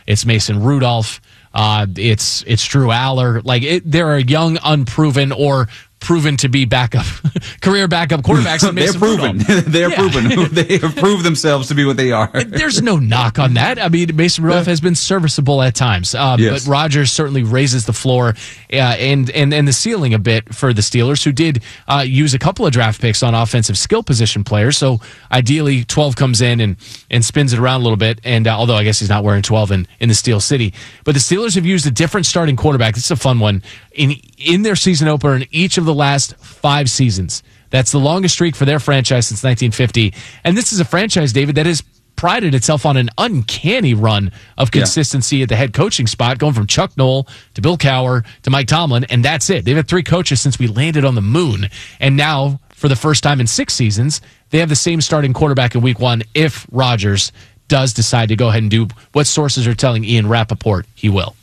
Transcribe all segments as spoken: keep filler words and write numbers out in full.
it's Mason Rudolph, uh, it's it's Drew Aller. Like it, there are young, unproven or proven to be backup, career backup quarterbacks. They're proven. They're yeah. proven. They have proved themselves to be what they are. There's no knock on that. I mean, Mason Rudolph has been serviceable at times, um, yes. but Rodgers certainly raises the floor uh, and, and and the ceiling a bit for the Steelers, who did uh, use a couple of draft picks on offensive skill position players. So ideally, twelve comes in and, and spins it around a little bit. And uh, although I guess he's not wearing twelve in, in the Steel City, but the Steelers have used a different starting quarterback. This is a fun one in in their season opener in each of the last five seasons. That's the longest streak for their franchise since nineteen fifty. And this is a franchise, David, that has prided itself on an uncanny run of consistency yeah. at the head coaching spot, going from Chuck Noll to Bill Cowher to Mike Tomlin, and that's it. They've had three coaches since we landed on the moon. And now, for the first time in six seasons, they have the same starting quarterback in week one if Rodgers does decide to go ahead and do what sources are telling Ian Rappaport he will.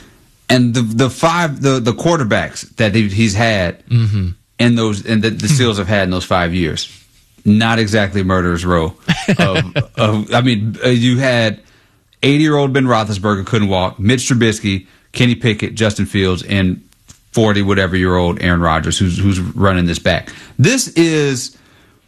And the the five the, the quarterbacks that he's had mm-hmm. in those and the, the Steelers have had in those five years, not exactly murderer's row. Of, of, I mean, uh, you had eighty-year-old Ben Roethlisberger couldn't walk, Mitch Trubisky, Kenny Pickett, Justin Fields, and forty whatever year old Aaron Rodgers, who's who's running this back. This is,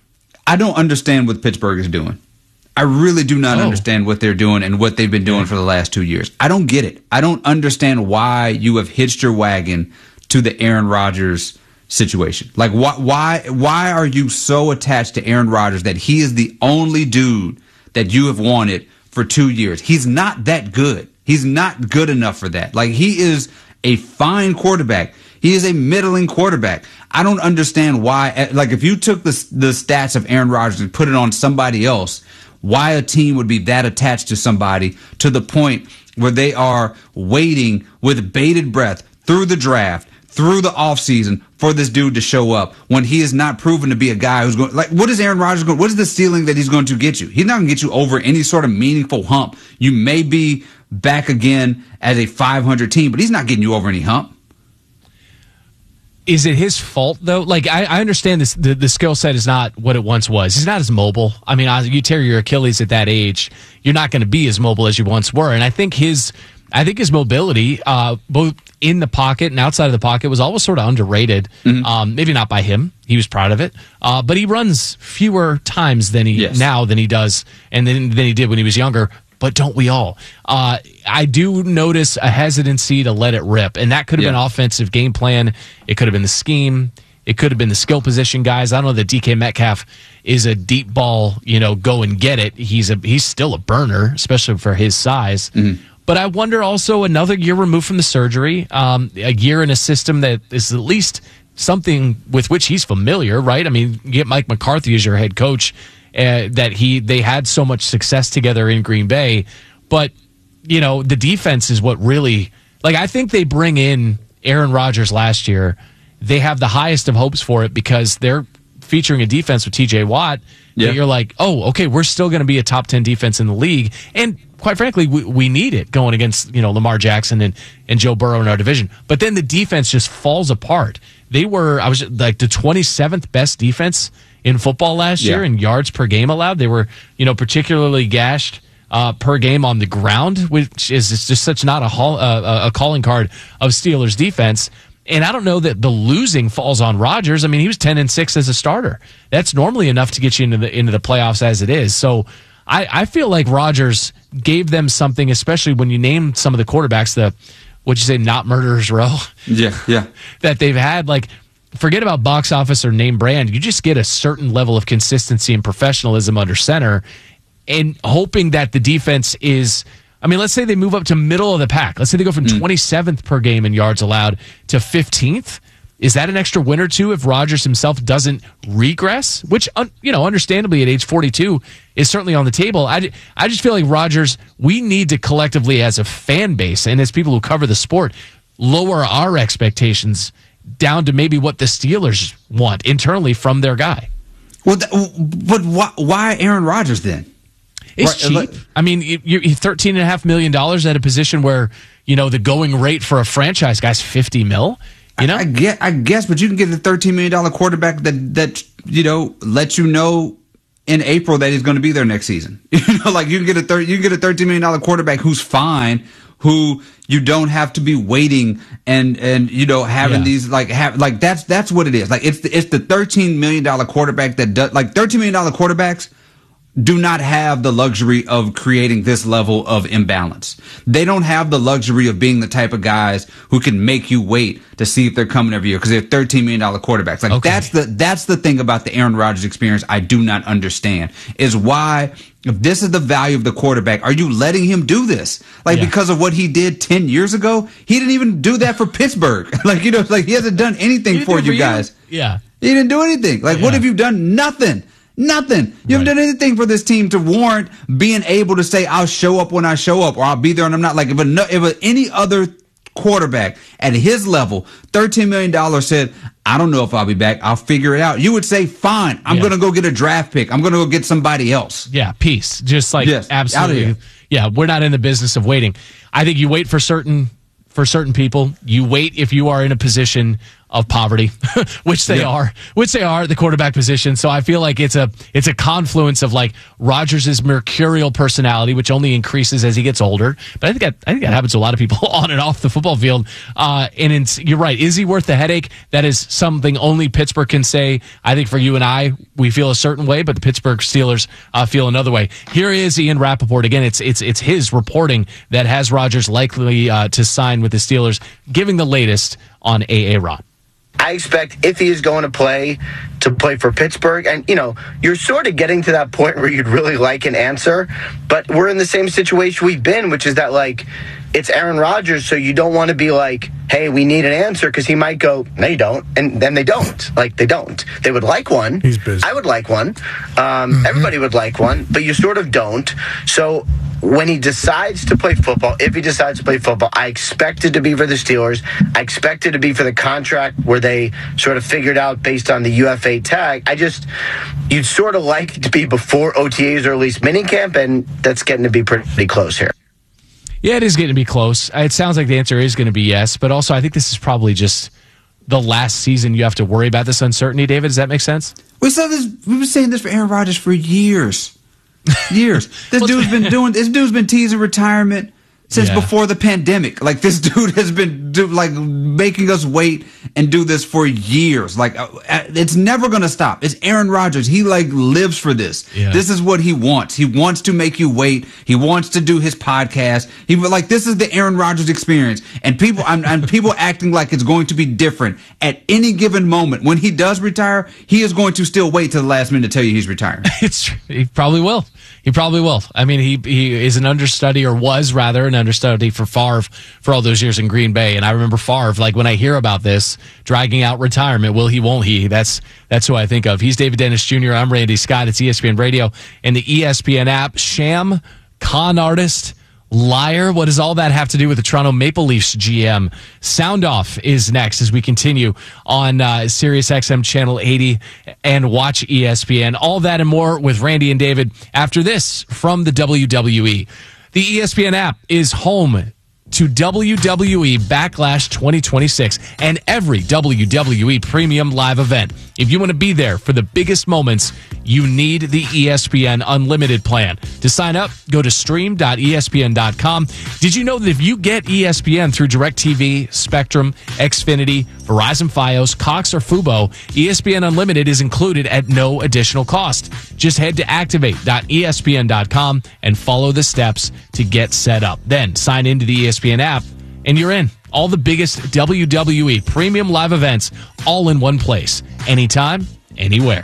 I don't understand what Pittsburgh is doing. I really do not oh. understand what they're doing and what they've been doing for the last two years. I don't get it. I don't understand why you have hitched your wagon to the Aaron Rodgers situation. Like, why, why, why are you so attached to Aaron Rodgers that he is the only dude that you have wanted for two years? He's not that good. He's not good enough for that. Like, he is a fine quarterback. He is a middling quarterback. I don't understand why. Like, if you took the the stats of Aaron Rodgers and put it on somebody else, why a team would be that attached to somebody to the point where they are waiting with bated breath through the draft, through the offseason for this dude to show up when he is not proven to be a guy who's going, like, what is Aaron Rodgers going, what is the ceiling that he's going to get you? He's not going to get you over any sort of meaningful hump. You may be back again as a five hundred team, but he's not getting you over any hump. Is it his fault, though? Like, I, I understand this, the, the skill set is not what it once was. He's not as mobile. I mean, you tear your Achilles at that age, you're not going to be as mobile as you once were. And I think his I think his mobility, uh, both in the pocket and outside of the pocket, was always sort of underrated. Mm-hmm. Um, maybe not by him. He was proud of it. Uh, but he runs fewer times than he yes. now than he does and than, than he did when he was younger. But don't we all? Uh, I do notice a hesitancy to let it rip. And that could have yeah. been offensive game plan. It could have been the scheme. It could have been the skill position guys. I don't know that D K Metcalf is a deep ball, you know, go and get it. He's a he's still a burner, especially for his size. Mm-hmm. But I wonder also, another year removed from the surgery, um, a year in a system that is at least something with which he's familiar, right? I mean, you get Mike McCarthy as your head coach. Uh, that he they had so much success together in Green Bay, but you know the defense is what really, like, I think they bring in Aaron Rodgers last year. They have the highest of hopes for it because they're featuring a defense with T J Watt. Yeah. That you're like, oh, okay, we're still going to be a top ten defense in the league, and quite frankly, we, we need it going against you know Lamar Jackson and and Joe Burrow in our division. But then the defense just falls apart. They were I was like the twenty-seventh best defense in football last yeah. year in yards per game allowed. They were, you know, particularly gashed uh, per game on the ground, which is just such not a, hall, uh, a calling card of Steelers defense. And I don't know that the losing falls on Rodgers. I mean, he was ten and six as a starter. That's normally enough to get you into the into the playoffs as it is. So I, I feel like Rodgers gave them something, especially when you name some of the quarterbacks, the what'd you say, not murderer's row? Yeah, yeah. that they've had, like. Forget about box office or name brand. You just get a certain level of consistency and professionalism under center, and hoping that the defense is, I mean, let's say they move up to middle of the pack. Let's say they go from mm. twenty-seventh per game in yards allowed to fifteenth. Is that an extra win or two if Rodgers himself doesn't regress? Which, you know, understandably at age forty-two is certainly on the table. I, I just feel like Rodgers, we need to collectively as a fan base and as people who cover the sport, lower our expectations down to maybe what the Steelers want internally from their guy. Well, th- but why, why Aaron Rodgers then? It's right, cheap. I mean, you're thirteen and a half million dollars at a position where, you know, the going rate for a franchise guy's fifty mil. You know, I, I get, I guess, but you can get a thirteen million dollar quarterback that that you know lets you know in April that he's going to be there next season. You know, like you can get a thir- you can get a thirteen million dollars quarterback who's fine, who you don't have to be waiting and and you know having yeah. these like have like that's that's what it is. Like it's the, it's the thirteen million dollars quarterback that does like thirteen million dollars quarterbacks do not have the luxury of creating this level of imbalance. They don't have the luxury of being the type of guys who can make you wait to see if they're coming every year because they're thirteen million dollars quarterbacks. Like okay. that's the that's the thing about the Aaron Rodgers experience I do not understand is why if this is the value of the quarterback, are you letting him do this? Like yeah. because of what he did ten years ago? He didn't even do that for Pittsburgh. Like, you know, like he hasn't done anything for you guys. You? Yeah. He didn't do anything. Like yeah. what have you done? Nothing. Nothing. You haven't right. done anything for this team to warrant being able to say, I'll show up when I show up or I'll be there and I'm not. Like if, a, if any other quarterback at his level, thirteen million dollars said, I don't know if I'll be back. I'll figure it out. You would say, fine, I'm yeah. going to go get a draft pick. I'm going to go get somebody else. Yeah, peace. Just like yes, absolutely. Yeah, we're not in the business of waiting. I think you wait for certain for certain people. You wait if you are in a position of poverty, which they yeah. are, which they are, the quarterback position. So I feel like it's a it's a confluence of like Rodgers' mercurial personality, which only increases as he gets older. But I think that I think that happens to a lot of people on and off the football field. Uh, and it's, you're right. Is he worth the headache? That is something only Pittsburgh can say. I think for you and I, we feel a certain way, but the Pittsburgh Steelers uh, feel another way. Here is Ian Rappaport again. It's it's it's his reporting that has Rodgers likely uh, to sign with the Steelers, giving the latest on A A. Ron. I expect if he is going to play, to play for Pittsburgh. And, you know, you're sort of getting to that point where you'd really like an answer. But we're in the same situation we've been, which is that, like, it's Aaron Rodgers, so you don't want to be like, hey, we need an answer, because he might go, no, you don't. And then they don't. Like, they don't. They would like one. He's busy. I would like one. Um, mm-hmm. Everybody would like one, but you sort of don't. So when he decides to play football, if he decides to play football, I expect it to be for the Steelers. I expect it to be for the contract where they sort of figured out based on the U F A tag. I just, you'd sort of like it to be before O T As or at least minicamp, and that's getting to be pretty close here. Yeah, it is getting to be close. It sounds like the answer is going to be yes, but also I think this is probably just the last season you have to worry about this uncertainty, David. Does that make sense? We said this. We've been saying this for Aaron Rodgers for years. Years. This dude's been doing. This dude's been teasing retirement since yeah. before the pandemic. Like, this dude has been do, like making us wait and do this for years. Like, uh, it's never going to stop. It's Aaron Rodgers. He like lives for this. Yeah. This is what he wants. He wants to make you wait. He wants to do his podcast. He like this is the Aaron Rodgers experience. And people and, and people acting like it's going to be different at any given moment. When he does retire, he is going to still wait till the last minute to tell you he's retiring. It's true. He probably will. He probably will. I mean, he he is an understudy, or was rather an understudy for Favre for all those years in Green Bay. And I remember Favre, like when I hear about this, dragging out retirement, will he, won't he? That's that's who I think of. He's David Dennis Junior I'm Randy Scott. It's E S P N Radio and the E S P N app. Sham, con artist, liar. What does all that have to do with the Toronto Maple Leafs G M? Sound Off is next as we continue on uh, Sirius X M Channel eighty and watch E S P N. All that and more with Randy and David after this from the W W E. The E S P N app is home to W W E Backlash twenty twenty-six and every W W E premium live event. If you want to be there for the biggest moments, you need the E S P N Unlimited plan. To sign up, go to stream dot E S P N dot com. Did you know that if you get E S P N through DirecTV, Spectrum, Xfinity, Verizon Fios, Cox, or Fubo, E S P N Unlimited is included at no additional cost. Just head to activate dot E S P N dot com and follow the steps to get set up. Then sign into the E S P N app and you're in. All the biggest W W E premium live events all in one place. Anytime, anywhere.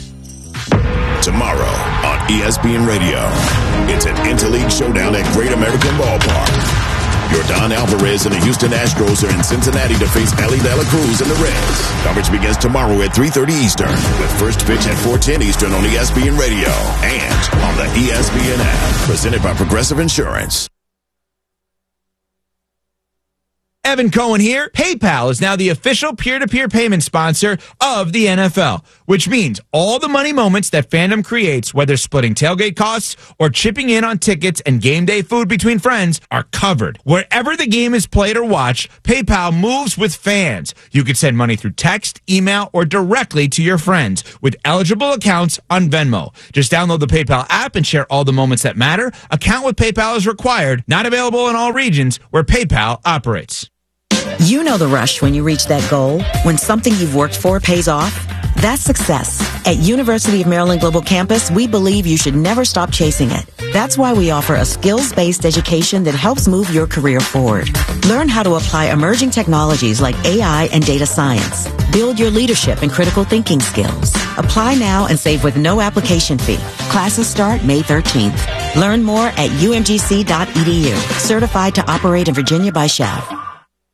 Tomorrow on E S P N Radio, it's an Interleague showdown at Great American Ballpark. Yordan Alvarez and the Houston Astros are in Cincinnati to face Ellie De La Cruz and the Reds. Coverage begins tomorrow at three thirty Eastern, with first pitch at four ten Eastern on E S P N Radio and on the E S P N app. Presented by Progressive Insurance. Evan Cohen here. PayPal is now the official peer-to-peer payment sponsor of the N F L, which means all the money moments that fandom creates, whether splitting tailgate costs or chipping in on tickets and game day food between friends, are covered. Wherever the game is played or watched, PayPal moves with fans. You can send money through text, email, or directly to your friends with eligible accounts on Venmo. Just download the PayPal app and share all the moments that matter. Account with PayPal is required. Not available in all regions where PayPal operates. You know the rush when you reach that goal, when something you've worked for pays off. That's success. At University of Maryland Global Campus, we believe you should never stop chasing it. That's why we offer a skills-based education that helps move your career forward. Learn how to apply emerging technologies like A I and data science. Build your leadership and critical thinking skills. Apply now and save with no application fee. Classes start May thirteenth. Learn more at U M G C dot E D U. Certified to operate in Virginia by S H A V.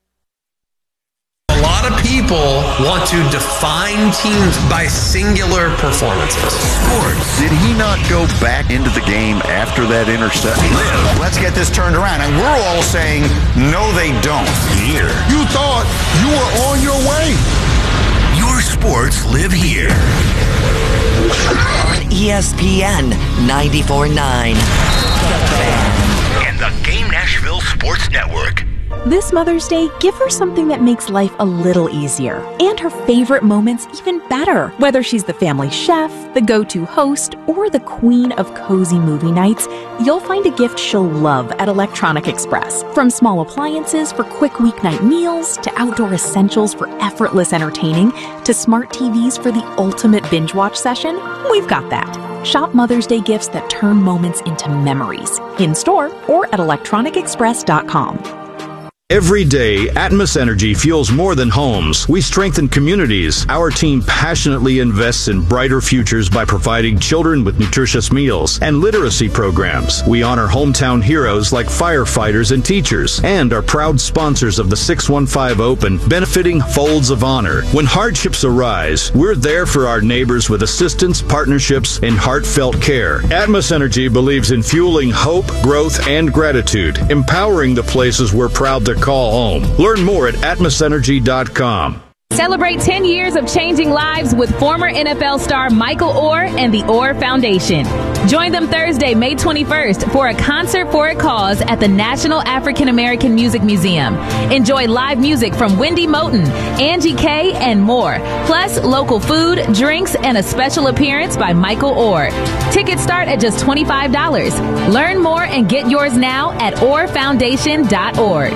A lot of people want to define teams by singular performances. Sports. Did he not go back into the game after that interception? Live. Let's get this turned around. And we're all saying, no, they don't. Here. You thought you were on your way. Your sports live here. On E S P N ninety-four point nine. And the Game Nashville Sports Network. This Mother's Day, give her something that makes life a little easier and her favorite moments even better. Whether she's the family chef, the go-to host, or the queen of cozy movie nights, you'll find a gift she'll love at Electronic Express. From small appliances for quick weeknight meals, to outdoor essentials for effortless entertaining, to smart T Vs for the ultimate binge watch session, we've got that. Shop Mother's Day gifts that turn moments into memories, in store or at electronic express dot com. Every day, Atmos Energy fuels more than homes. We strengthen communities. Our team passionately invests in brighter futures by providing children with nutritious meals and literacy programs. We honor hometown heroes like firefighters and teachers, and are proud sponsors of the six one five Open, benefiting Folds of Honor. When hardships arise, we're there for our neighbors with assistance, partnerships, and heartfelt care. Atmos Energy believes in fueling hope, growth, and gratitude, empowering the places we're proud to call home. Learn more at atmos energy dot com. Celebrate ten years of changing lives with former N F L star Michael Oher and the Oher Foundation. Join them Thursday, May twenty-first for a concert for a cause at the National African American Music Museum. Enjoy live music from Wendy Moten, Angie K, and more. Plus, local food, drinks, and a special appearance by Michael Oher. Tickets start at just twenty-five dollars. Learn more and get yours now at oher foundation dot org.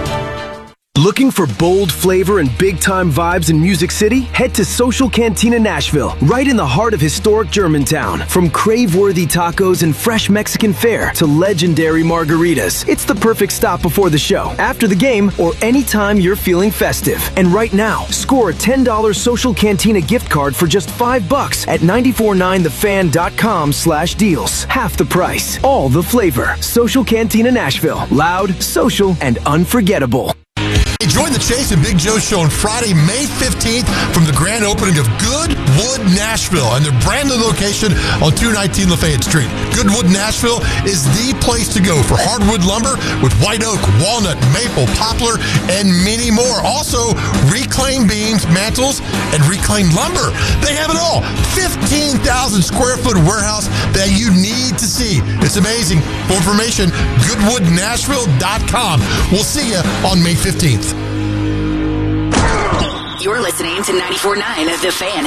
Looking for bold flavor and big-time vibes in Music City? Head to Social Cantina Nashville, right in the heart of historic Germantown. From crave-worthy tacos and fresh Mexican fare to legendary margaritas, it's the perfect stop before the show, after the game, or anytime you're feeling festive. And right now, score a ten dollars Social Cantina gift card for just five bucks at nine four nine the fan dot com slash deals. Half the price, all the flavor. Social Cantina Nashville. Loud, social, and unforgettable. Join the Chase and Big Joe show on Friday, May fifteenth from the grand opening of Goodwood Nashville and their brand new location on two nineteen Lafayette Street. Goodwood Nashville is the place to go for hardwood lumber with white oak, walnut, maple, poplar, and many more. Also, reclaimed beams, mantles, and reclaimed lumber. They have it all. fifteen thousand square foot warehouse that you need to see. It's amazing. For information, goodwood nashville dot com. We'll see you on May fifteenth. You're listening to ninety-four point nine of The Fan.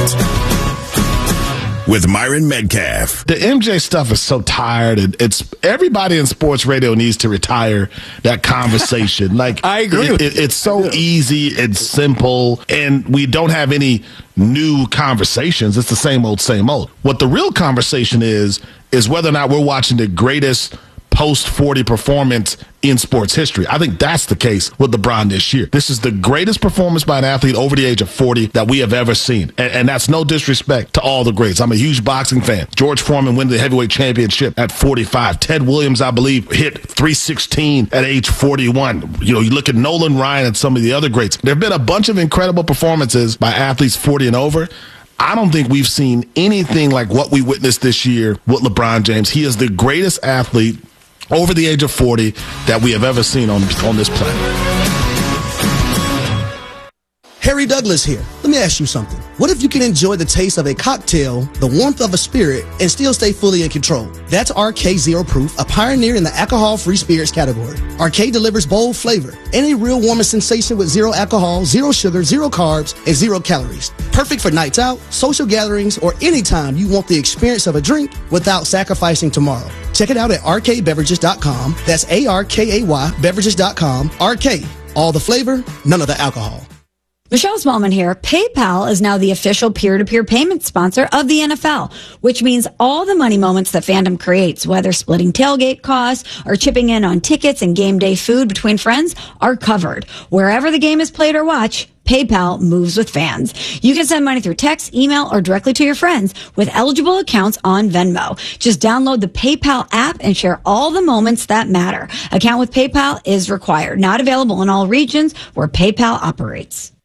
With Myron Metcalf. The M J stuff is so tired, and it's everybody in sports radio needs to retire that conversation. Like I agree. It, it, it's so easy, it's simple, and we don't have any new conversations. It's the same old, same old. What the real conversation is is whether or not we're watching the greatest post forty performance in sports history. I think that's the case with LeBron this year. This is the greatest performance by an athlete over the age of forty that we have ever seen. And, and that's no disrespect to all the greats. I'm a huge boxing fan. George Foreman won the heavyweight championship at forty-five. Ted Williams, I believe, hit three sixteen at age forty-one. You know, you look at Nolan Ryan and some of the other greats. There have been a bunch of incredible performances by athletes forty and over. I don't think we've seen anything like what we witnessed this year with LeBron James. He is the greatest athlete over the age of forty that we have ever seen on, on this planet. Harry Douglas here. Let me ask you something. What if you can enjoy the taste of a cocktail, the warmth of a spirit, and still stay fully in control? That's R K Zero Proof, a pioneer in the alcohol-free spirits category. R K delivers bold flavor and a real warming sensation with zero alcohol, zero sugar, zero carbs, and zero calories. Perfect for nights out, social gatherings, or anytime you want the experience of a drink without sacrificing tomorrow. Check it out at R K beverages dot com. That's A R K A Y beverages dot com. R K, all the flavor, none of the alcohol. Michelle Smallman here. PayPal is now the official peer-to-peer payment sponsor of the N F L, which means all the money moments that fandom creates, whether splitting tailgate costs or chipping in on tickets and game day food between friends, are covered. Wherever the game is played or watched, PayPal moves with fans. You can send money through text, email, or directly to your friends with eligible accounts on Venmo. Just download the PayPal app and share all the moments that matter. Account with PayPal is required. Not available in all regions where PayPal operates.